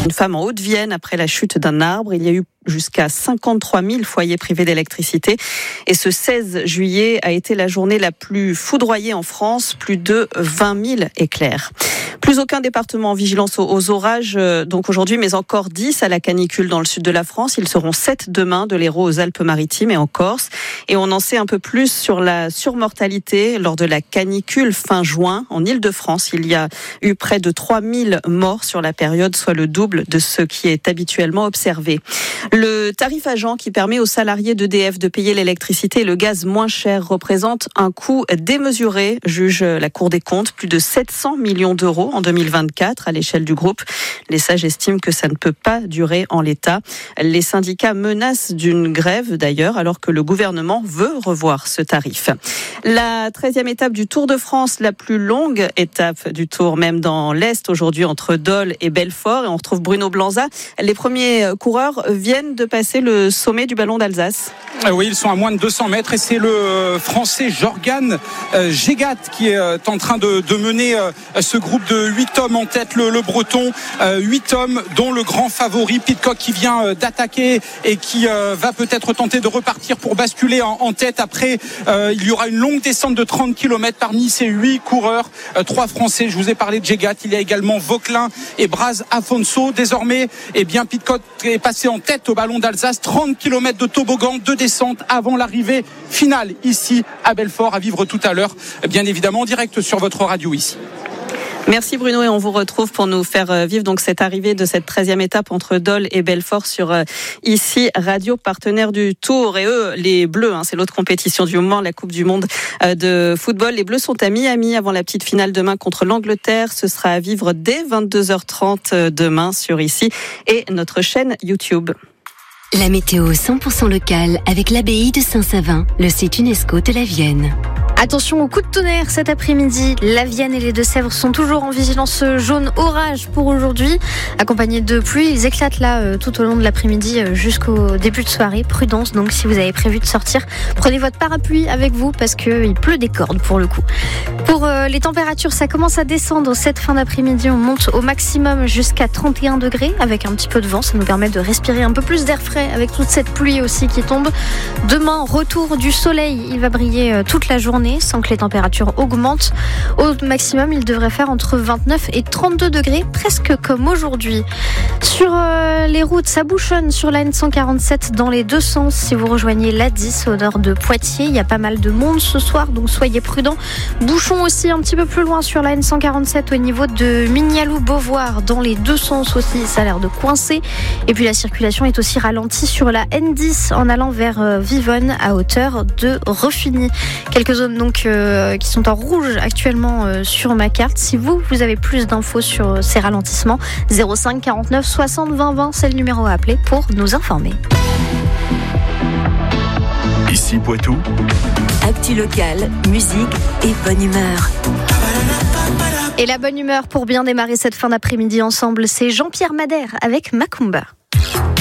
Une femme en Haute-Vienne après la chute d'un arbre. Il y a eu jusqu'à 53 000 foyers privés d'électricité. Et ce 16 juillet a été la journée la plus foudroyée en France. Plus de 20 000 éclairs. Plus aucun département en vigilance aux orages donc aujourd'hui, mais encore 10 à la canicule dans le sud de la France. Ils seront 7 demain, de l'Hérault aux Alpes-Maritimes et en Corse. Et on en sait un peu plus sur la surmortalité lors de la canicule fin juin en Île-de-France. Il y a eu près de 3 000 morts sur la période, soit le double de ce qui est habituellement observé. Le tarif agent qui permet aux salariés d'EDF de payer l'électricité et le gaz moins cher représente un coût démesuré, juge la Cour des comptes, plus de 700 millions d'euros en 2024 à l'échelle du groupe. Les sages estiment que ça ne peut pas durer en l'état. Les syndicats menacent d'une grève d'ailleurs, alors que le gouvernement veut revoir ce tarif. La 13e étape du Tour de France, la plus longue étape du Tour, même dans l'Est aujourd'hui, entre Dole et Belfort. Et on retrouve Bruno Blanza. Les premiers coureurs viennent de passer le sommet du Ballon d'Alsace. Oui, ils sont à moins de 200 mètres et c'est le Français Jorgan Gégat qui est en train de mener ce groupe de 8 hommes en tête, le Breton. 8 hommes dont le grand favori Pidcock qui vient d'attaquer et qui va peut-être tenter de repartir pour basculer en tête. Après, il y aura une longue descente de 30 km parmi ces 8 coureurs. 3 Français, je vous ai parlé de Gégat, il y a également Vauquelin et Braz Afonso. Désormais, Pidcock est passé en tête au Ballon d'Alsace. 30 km de toboggan, de descente avant l'arrivée finale ici à Belfort, à vivre tout à l'heure, bien évidemment en direct sur votre radio ici. Merci Bruno et on vous retrouve pour nous faire vivre donc cette arrivée de cette 13e étape entre Dole et Belfort sur ici Radio, partenaire du Tour. Et eux, les Bleus, c'est l'autre compétition du moment, la Coupe du Monde de football. Les Bleus sont à Miami avant la petite finale demain contre l'Angleterre. Ce sera à vivre dès 22h30 demain sur ici et notre chaîne YouTube. La météo 100% locale avec l'abbaye de Saint-Savin, le site UNESCO de la Vienne. Attention au coup de tonnerre cet après-midi. La Vienne et les Deux-Sèvres sont toujours en vigilance jaune orage pour aujourd'hui. Accompagnés de pluie, ils éclatent là tout au long de l'après-midi jusqu'au début de soirée. Prudence donc si vous avez prévu de sortir. Prenez votre parapluie avec vous parce qu'il pleut des cordes pour le coup. Pour les températures, ça commence à descendre cette fin d'après-midi. On monte au maximum jusqu'à 31 degrés avec un petit peu de vent. Ça nous permet de respirer un peu plus d'air frais avec toute cette pluie aussi qui tombe. Demain, retour du soleil. Il va briller toute la journée sans que les températures augmentent. Au maximum, il devrait faire entre 29 et 32 degrés, presque comme aujourd'hui. Sur les routes, ça bouchonne sur la N147 dans les deux sens. Si vous rejoignez l'A10 au nord de Poitiers, il y a pas mal de monde ce soir, donc soyez prudents. Bouchon aussi un petit peu plus loin sur la N147 au niveau de Mignaloux-Beauvoir, dans les deux sens aussi, ça a l'air de coincer. Et puis la circulation est aussi ralentie sur la N10 en allant vers Vivonne à hauteur de Refigny. Quelques zones donc qui sont en rouge actuellement sur ma carte. Si vous avez plus d'infos sur ces ralentissements, 05 49 60 20 20, c'est le numéro à appeler pour nous informer. Ici Poitou. Actu locale, musique et bonne humeur. Et la bonne humeur pour bien démarrer cette fin d'après-midi ensemble, c'est Jean-Pierre Madère avec Macumba.